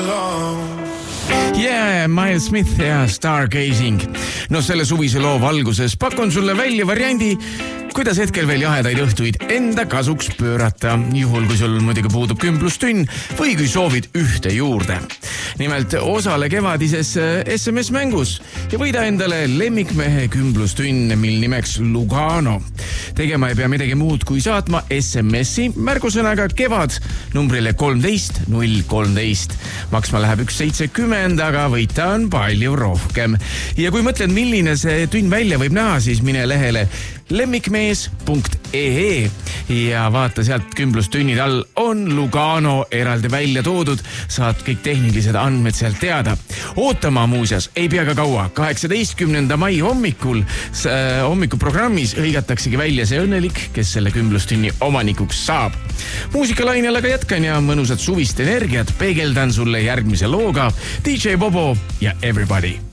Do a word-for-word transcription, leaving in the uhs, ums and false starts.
Yeah, Miles Smith ja Stargazing. No selle suvise loo valguses pakun sulle välja variandi, kuidas hetkel veel jahedaid õhtuid enda kasuks pöörata, juhul kui sul muidugi puudub kümplustünn või kui soovid ühte juurde. Nimelt osale kevadises S M S-mängus ja võida endale lemmikmehe kümplustünn, mil nimeks Lugano. Tegema ei pea midagi muud kui saatma S M S-i märgusõnaga kevad numbrile kolmteist null kolmteist. Maksma läheb üks seitsekümmend, aga võita on palju rohkem. Ja kui mõtled, milline see tünn välja võib näha, siis mine lehele lemmikmees punkt e e ja vaata sealt kümplustünnid all on Lugano eraldi välja toodud. Saad kõik tehnilised andmed sealt teada. Ootama muuseas ei pea ka kaua. kaheksateistkümnenda mai hommikul äh, hommikuprogrammis hõigataksegi välja see õnnelik, kes selle kümplustünni omanikuks saab. Muusikalainel aga jätkan ja mõnusat suvist energiat peegeldan sulle järgmise looga D J Bobo ja Everybody.